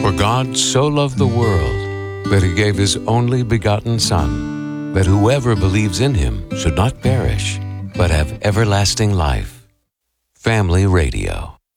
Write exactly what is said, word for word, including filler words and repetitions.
For God so loved the world that he gave his only begotten Son, that whoever believes in him should not perish, but have everlasting life. Family Radio.